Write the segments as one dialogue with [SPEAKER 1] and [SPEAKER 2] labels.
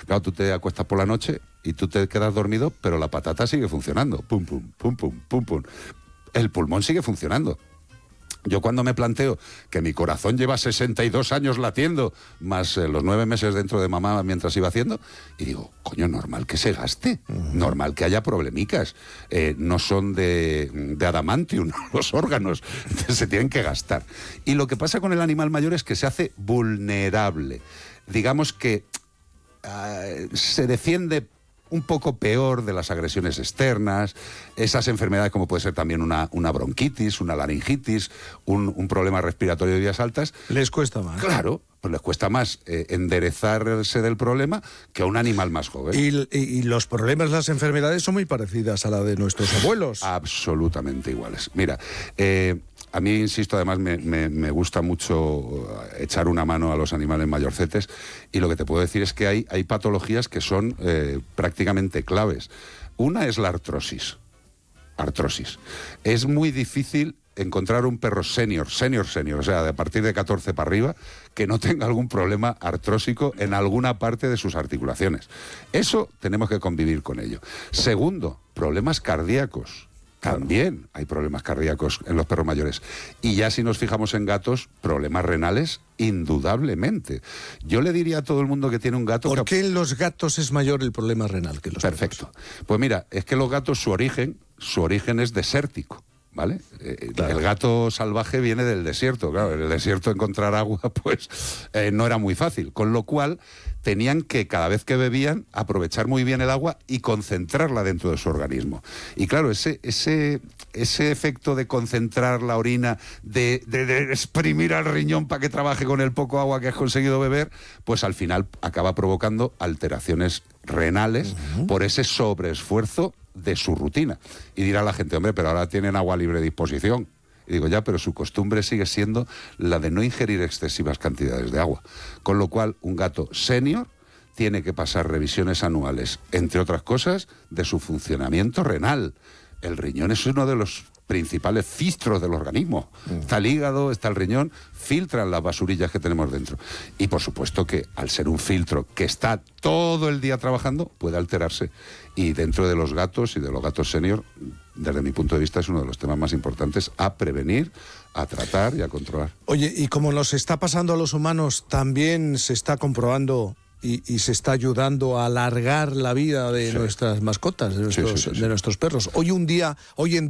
[SPEAKER 1] Claro, tú te acuestas por la noche y tú te quedas dormido, pero la patata sigue funcionando. Pum, pum, pum, pum, pum, pum. El pulmón sigue funcionando. Yo cuando me planteo que mi corazón lleva 62 años latiendo, más los 9 meses dentro de mamá mientras iba haciendo, y digo, coño, normal que se gaste, normal que haya problemicas. No son de adamantium los órganos, se tienen que gastar. Y lo que pasa con el animal mayor es que se hace vulnerable. Digamos que se defiende un poco peor de las agresiones externas, esas enfermedades como puede ser también una bronquitis, una laringitis, un problema respiratorio de vías altas.
[SPEAKER 2] Les cuesta más.
[SPEAKER 1] Claro, pues les cuesta más enderezarse del problema que a un animal más joven.
[SPEAKER 2] Y los problemas, las enfermedades son muy parecidas a la de nuestros abuelos.
[SPEAKER 1] Absolutamente iguales. Mira, a mí, insisto, además me gusta mucho echar una mano a los animales mayorcetes, y lo que te puedo decir es que hay patologías que son prácticamente claves. Una es la artrosis. Es muy difícil encontrar un perro senior, o sea, de a partir de 14 para arriba, que no tenga algún problema artrósico en alguna parte de sus articulaciones. Eso tenemos que convivir con ello. Segundo, problemas cardíacos. También hay problemas cardíacos en los perros mayores. Y ya si nos fijamos en gatos, problemas renales, indudablemente. Yo le diría a todo el mundo que tiene un gato...
[SPEAKER 2] ¿Por qué en los gatos es mayor el problema renal que en los perros?
[SPEAKER 1] Perfecto. Pues mira, es que los gatos, su origen es desértico. ¿Vale? Claro. El gato salvaje viene del desierto, claro, en el desierto encontrar agua pues no era muy fácil, con lo cual tenían que cada vez que bebían aprovechar muy bien el agua y concentrarla dentro de su organismo. Y claro, ese efecto de concentrar la orina, de exprimir al riñón para que trabaje con el poco agua que has conseguido beber, pues al final acaba provocando alteraciones renales por ese sobreesfuerzo de su rutina. Y dirá la gente, hombre, pero ahora tienen agua a libre disposición. Y digo, ya, pero su costumbre sigue siendo la de no ingerir excesivas cantidades de agua. Con lo cual, un gato senior tiene que pasar revisiones anuales, entre otras cosas, de su funcionamiento renal. El riñón es uno de los principales filtros del organismo. Está el hígado, está el riñón, filtran las basurillas que tenemos dentro. Y por supuesto que al ser un filtro que está todo el día trabajando, puede alterarse. Y dentro de los gatos y de los gatos senior, desde mi punto de vista, es uno de los temas más importantes a prevenir, a tratar y a controlar.
[SPEAKER 2] Oye, y como nos está pasando a los humanos, también se está comprobando y se está ayudando a alargar la vida de nuestras mascotas, de nuestros perros. Hoy en día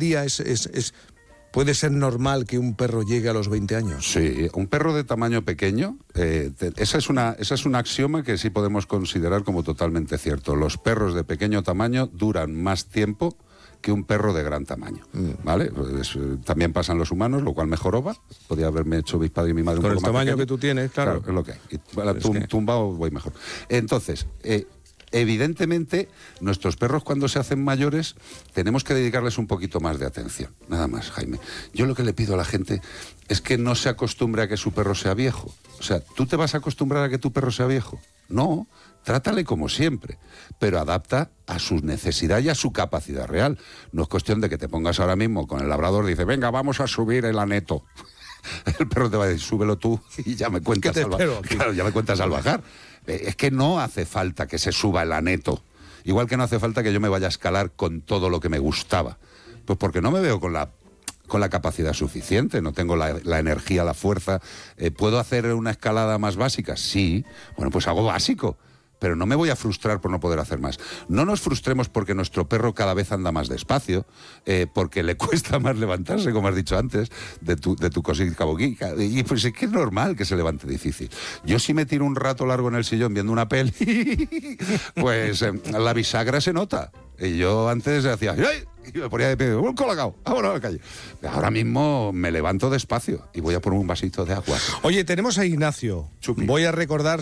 [SPEAKER 2] puede ser normal que un perro llegue a los 20 años.
[SPEAKER 1] Sí, un perro de tamaño pequeño, esa es un axioma que sí podemos considerar como totalmente cierto. Los perros de pequeño tamaño duran más tiempo que un perro de gran tamaño, ¿vale? Pues, también pasan los humanos, lo cual me joroba. Podía haberme hecho mi padre y mi madre
[SPEAKER 2] con
[SPEAKER 1] un poco
[SPEAKER 2] el
[SPEAKER 1] más
[SPEAKER 2] tamaño
[SPEAKER 1] pequeño.
[SPEAKER 2] Que tú tienes, claro.
[SPEAKER 1] Es lo que hay. Y, tumbado voy mejor. Entonces, evidentemente, nuestros perros cuando se hacen mayores tenemos que dedicarles un poquito más de atención. Nada más, Jaime. Yo lo que le pido a la gente es que no se acostumbre a que su perro sea viejo. O sea, ¿tú te vas a acostumbrar a que tu perro sea viejo? No, trátale como siempre, pero adapta a su necesidad y a su capacidad real. No es cuestión de que te pongas ahora mismo con el labrador y dices, venga, vamos a subir el aneto. El perro te va a decir, súbelo tú y ya me cuentas, claro, ya me cuentas al bajar. Es que no hace falta que se suba el aneto. Igual que no hace falta que yo me vaya a escalar con todo lo que me gustaba. Pues porque no me veo con la capacidad suficiente, no tengo la energía, la fuerza. ¿Puedo hacer una escalada más básica? Sí. Bueno, pues hago básico. Pero no me voy a frustrar por no poder hacer más. No nos frustremos porque nuestro perro cada vez anda más despacio, porque le cuesta más levantarse, como has dicho antes, de tu cosita boquica. Y pues es que es normal que se levante difícil. Yo si me tiro un rato largo en el sillón viendo una peli, pues la bisagra se nota. Y yo antes hacía, ¡ay! Y me ponía de pie, un colacao, vámonos a la calle. Ahora mismo me levanto despacio y voy a poner un vasito de agua.
[SPEAKER 2] Oye, tenemos a Ignacio.
[SPEAKER 1] Chupi.
[SPEAKER 2] Voy a recordar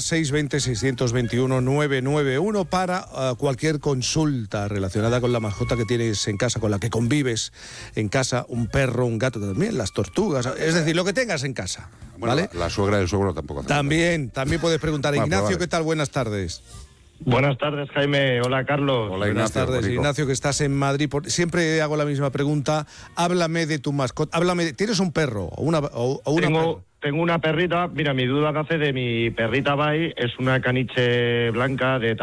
[SPEAKER 2] 620-621-991 para cualquier consulta relacionada con la mascota que tienes en casa, con la que convives en casa, un perro, un gato, también las tortugas, es decir, lo que tengas en casa.
[SPEAKER 1] Bueno,
[SPEAKER 2] ¿vale?
[SPEAKER 1] La suegra del suegro tampoco hace
[SPEAKER 2] También puedes preguntar. Ignacio, vale. ¿Qué tal? Buenas tardes.
[SPEAKER 3] Buenas tardes, Jaime. Hola, Carlos.
[SPEAKER 1] Hola,
[SPEAKER 2] Buenas tardes, Ignacio, que estás en Madrid. Siempre hago la misma pregunta. Háblame de tu mascota. ¿Tienes un perro o una
[SPEAKER 3] Tengo una perrita. Mira, mi duda nace de mi perrita Bai. Es una caniche blanca de